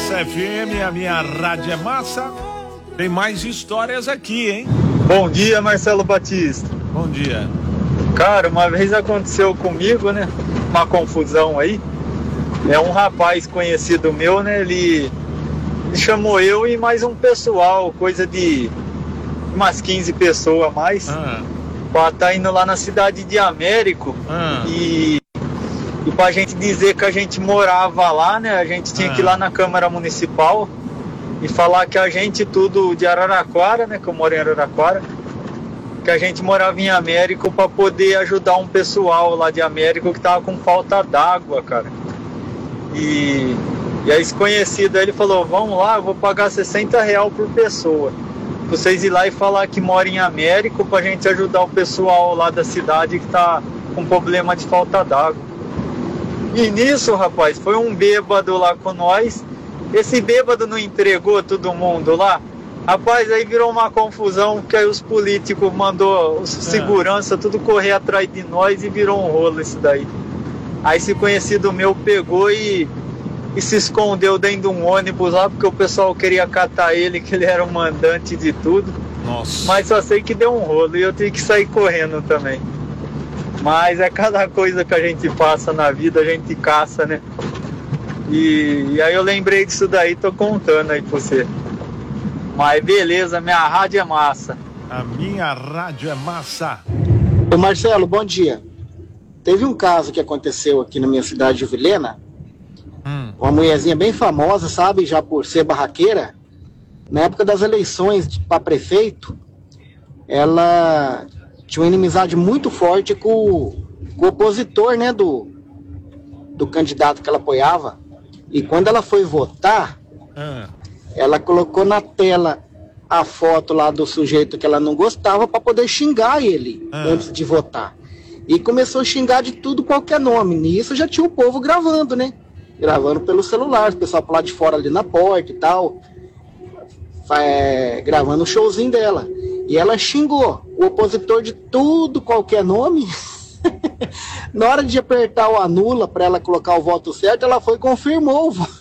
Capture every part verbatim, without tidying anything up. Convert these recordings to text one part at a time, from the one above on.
Massa F M, a minha rádio é massa. Tem mais histórias aqui, hein? Bom dia, Marcelo Batista. Bom dia. Cara, uma vez aconteceu comigo, né? Uma confusão aí. É um rapaz conhecido meu, né? Ele, ele chamou eu e mais um pessoal, coisa de umas quinze pessoas a mais, ah. pra estar tá indo lá na cidade de Américo ah. e, e pra gente dizer que a gente morava lá, né? A gente tinha ah. que ir lá na Câmara Municipal e falar que a gente tudo de Araraquara, né? Que eu moro em Araraquara, que a gente morava em Américo para poder ajudar um pessoal lá de Américo que tava com falta d'água, cara. E, e aí esse conhecido aí, ele falou, vamos lá, eu vou pagar sessenta reais por pessoa. Vocês ir lá e falar que mora em Américo pra gente ajudar o pessoal lá da cidade que tá com problema de falta d'água. E nisso, rapaz, foi um bêbado lá com nós. Esse bêbado não entregou todo mundo lá. Rapaz, aí virou uma confusão, porque aí os políticos mandou os segurança é. tudo correr atrás de nós e virou um rolo isso daí. Aí esse conhecido meu pegou e, e se escondeu dentro de um ônibus lá, porque o pessoal queria catar ele, que ele era o mandante de tudo. Nossa. Mas só sei que deu um rolo e eu tive que sair correndo também. Mas é cada coisa que a gente passa na vida, a gente caça, né? E, e aí eu lembrei disso daí, tô contando aí pra você. Mas beleza, minha rádio é massa. A minha rádio é massa. Ô Marcelo, bom dia. Teve um caso que aconteceu aqui na minha cidade de Vilhena. Hum. Uma mulherzinha bem famosa, sabe, já por ser barraqueira. Na época das eleições para prefeito, ela tinha uma inimizade muito forte com, com o opositor, né, do, do candidato que ela apoiava. E quando ela foi votar, hum. ela colocou na tela a foto lá do sujeito que ela não gostava para poder xingar ele hum. antes de votar. E começou a xingar de tudo, qualquer nome. Nisso já tinha o povo gravando, né? Gravando pelo celular, o pessoal por lá de fora ali na porta e tal. É, gravando o showzinho dela. E ela xingou o opositor de tudo, qualquer nome. Na hora de apertar o anula para ela colocar o voto certo, ela foi e confirmou o voto.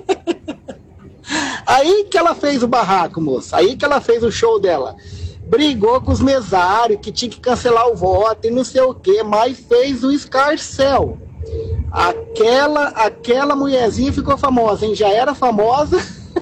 Aí que ela fez o barraco, moça. Aí que ela fez o show dela. Brigou com os mesários, que tinha que cancelar o voto e não sei o que, mas fez o escarcéu. Aquela, aquela mulherzinha ficou famosa, hein? Já era famosa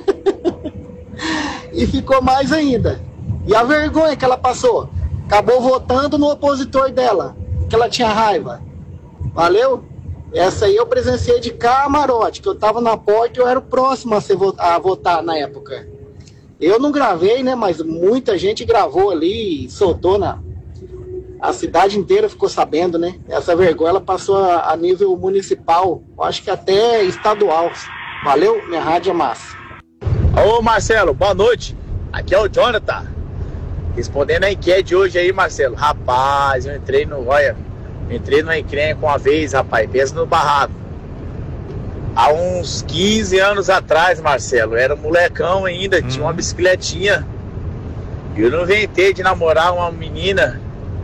e ficou mais ainda. E a vergonha que ela passou? Acabou votando no opositor dela, que ela tinha raiva. Valeu? Essa aí eu presenciei de camarote, que eu tava na porta e eu era o próximo a, ser, a votar na época. Eu não gravei, né, mas muita gente gravou ali e soltou na... A cidade inteira ficou sabendo, né? Essa vergonha ela passou a, a nível municipal, eu acho que até estadual. Valeu? Minha rádio é massa. Ô Marcelo, boa noite. Aqui é o Jonathan. Respondendo a enquete de hoje aí, Marcelo. Rapaz, eu entrei no... Olha, entrei numa encrenca uma vez, rapaz. Pensa no barraco. Há uns quinze anos atrás, Marcelo, era um molecão ainda, hum. tinha uma bicicletinha. Eu não inventei de namorar uma menina.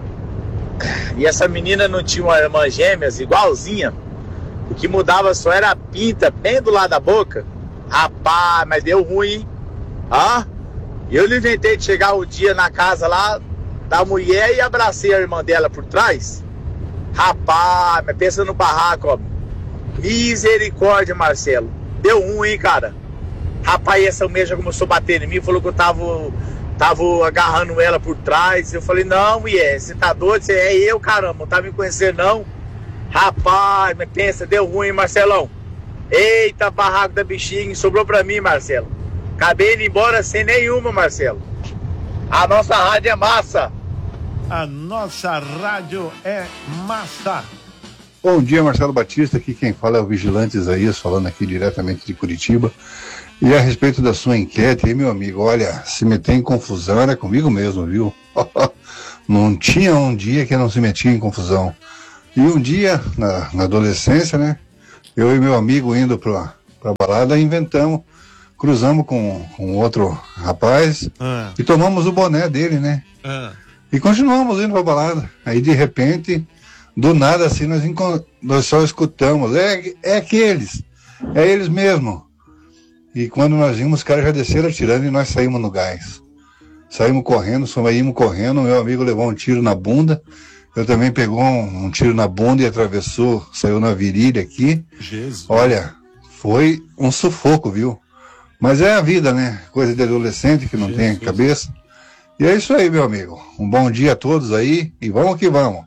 E essa menina não tinha uma irmã gêmeas, igualzinha. O que mudava só era a pinta, bem do lado da boca. Rapaz, mas deu ruim, hein? Ah, eu não inventei de chegar o dia na casa lá da mulher e abracei a irmã dela por trás. Rapaz, mas pensa no barraco, ó. Misericórdia, Marcelo. Deu ruim, hein, cara. Rapaz, essa mulher já começou a bater em mim, falou que eu tava, tava agarrando ela por trás. Eu falei, não, mulher, você tá doido? Você é eu, caramba, não tá me conhecendo, não. Rapaz, mas pensa, deu ruim, hein, Marcelão. Eita, barraco da bexiga, sobrou pra mim, Marcelo. Acabei indo embora sem nenhuma, Marcelo. A nossa rádio é massa. A nossa rádio é massa. Bom dia, Marcelo Batista, aqui quem fala é o Vigilante Isaías, falando aqui diretamente de Curitiba. E a respeito da sua enquete aí, meu amigo, olha, se meter em confusão era comigo mesmo, viu? Não tinha um dia que eu não se metia em confusão. E um dia, na, na adolescência, né, eu e meu amigo indo pra, pra balada, inventamos, cruzamos com, com outro rapaz ah. e tomamos o boné dele, né? Ah. E continuamos indo pra balada. Aí, de repente... Do nada, assim, nós, nós só escutamos, é, é aqueles, é eles mesmo. E quando nós vimos, os caras já desceram atirando e nós saímos no gás. Saímos correndo, saímos correndo, meu amigo levou um tiro na bunda, eu também pegou um, um tiro na bunda e atravessou, saiu na virilha aqui. Jesus. Olha, foi um sufoco, viu? Mas é a vida, né? Coisa de adolescente que não Jesus. Tem cabeça. E é isso aí, meu amigo. Um bom dia a todos aí e vamos que vamos.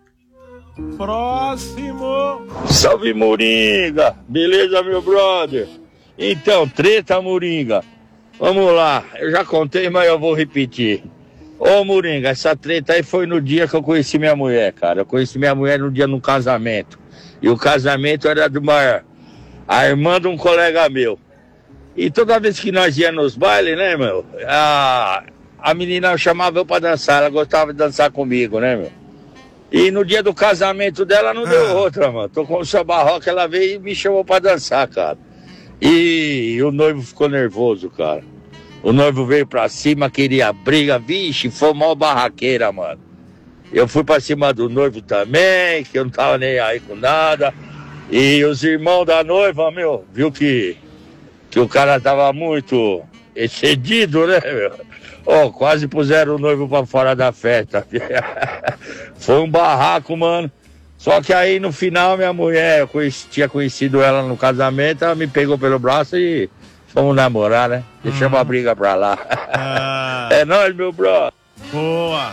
Próximo. Salve, Moringa. Beleza, meu brother? Então, treta, Moringa. Vamos lá, eu já contei, mas eu vou repetir. Ô, Moringa, essa treta aí foi no dia que eu conheci minha mulher, cara. Eu conheci minha mulher no dia do casamento. E o casamento era de uma... a irmã de um colega meu. E toda vez que nós íamos nos bailes, né, meu? A, a menina chamava eu pra dançar, ela gostava de dançar comigo, né, meu? E no dia do casamento dela não deu outra, mano. Tô com o samba rock, ela veio e me chamou pra dançar, cara. E o noivo ficou nervoso, cara. O noivo veio pra cima, queria briga. Vixe, foi mó barraqueira, mano. Eu fui pra cima do noivo também, que eu não tava nem aí com nada. E os irmãos da noiva, meu, viu que, que o cara tava muito excedido, né, meu? Oh, quase puseram o noivo pra fora da festa. Foi um barraco, mano. Só que aí no final minha mulher, eu conheci, tinha conhecido ela no casamento, ela me pegou pelo braço e fomos namorar, né? Deixamos hum. a briga pra lá. Ah. É nóis, meu bro. Boa.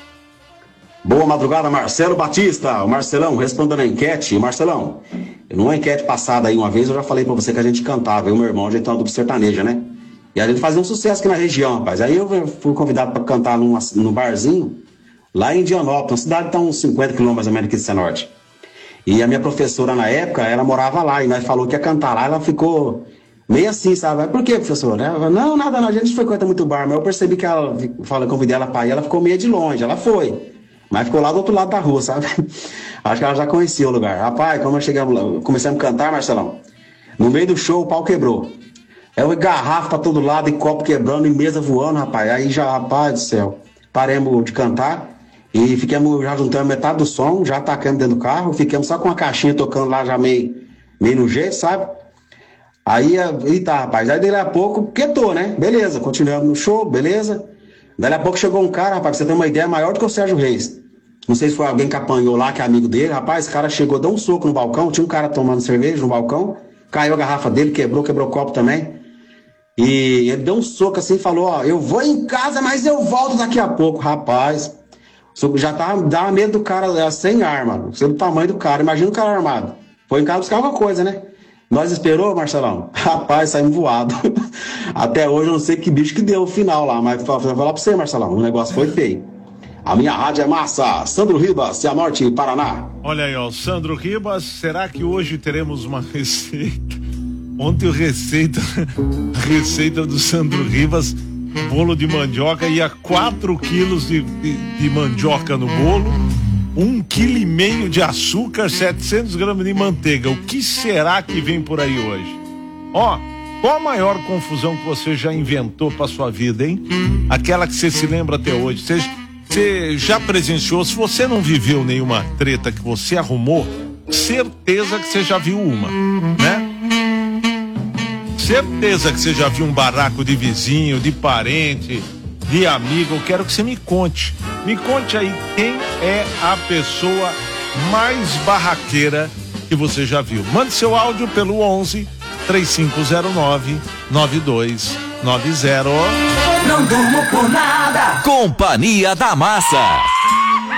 Boa madrugada, Marcelo Batista. O Marcelão, respondendo a enquete. Marcelão, numa enquete passada aí uma vez, eu já falei pra você que a gente cantava. Eu e meu irmão, a gente tem uma dupla sertaneja, né? E a gente fazia um sucesso aqui na região, rapaz. Aí eu fui convidado pra cantar numa, num barzinho, lá em Indianópolis, uma cidade que está uns cinquenta quilômetros mais ou menos aqui de Cianorte. E a minha professora na época, ela morava lá, e nós falou que ia cantar lá, ela ficou meio assim, sabe? Por que, professora? Ela falou, não, nada, não, a gente frequenta muito bar, mas eu percebi que ela, falei, convidei ela para ir, ela ficou meio de longe, ela foi, mas ficou lá do outro lado da rua, sabe? Acho que ela já conhecia o lugar. Rapaz, quando nós chegamos lá, começamos a cantar, Marcelão, no meio do show o pau quebrou. É uma garrafa pra todo lado, e copo quebrando, e mesa voando, rapaz. Aí já, rapaz do céu, paremos de cantar. E ficamos já juntando metade do som, já atacando dentro do carro, ficamos só com uma caixinha tocando lá já meio, meio no jeito, sabe? Aí, eita, rapaz, aí daí a pouco quietou, né? Beleza, continuamos no show, beleza. Daí a pouco chegou um cara, rapaz, pra você ter uma ideia, maior do que o Sérgio Reis. Não sei se foi alguém que apanhou lá, que é amigo dele, rapaz, esse cara chegou, deu um soco no balcão, tinha um cara tomando cerveja no balcão, caiu a garrafa dele, quebrou, quebrou o copo também. E ele deu um soco assim e falou, ó, eu vou em casa, mas eu volto daqui a pouco, rapaz. Já tá, dá medo do cara sem arma, sei do tamanho do cara, imagina o cara armado. Foi em casa buscar alguma coisa, né? Nós esperou, Marcelão? Rapaz, saímos voado. Até hoje eu não sei que bicho que deu o final lá, mas vou falar pra você, Marcelão, o negócio foi feio. A minha rádio é massa. Sandro Ribas, Cianorte, Paraná. Olha aí, ó, Sandro Ribas, será que hoje teremos uma receita? Ontem o receita, receita do Sandro Ribas, bolo de mandioca, ia quatro quilos de, de, de mandioca no bolo, um quilo e meio de açúcar, setecentos gramas de manteiga. O que será que vem por aí hoje? Ó, qual a maior confusão que você já inventou pra sua vida, hein? Aquela que você se lembra até hoje. Você, você já presenciou? Se você não viveu nenhuma treta que você arrumou, certeza que você já viu uma, né? Certeza que você já viu um barraco de vizinho, de parente, de amigo. Eu quero que você me conte. Me conte aí quem é a pessoa mais barraqueira que você já viu. Mande seu áudio pelo onze, três cinco zero nove, nove dois nove zero. Não durmo por nada. Companhia da Massa.